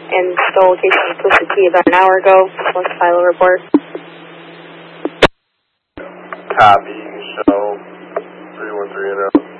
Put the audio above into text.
and stole location of Twisted Tea about an hour ago. Let's file a report. Copy, Michelle, 313 and out.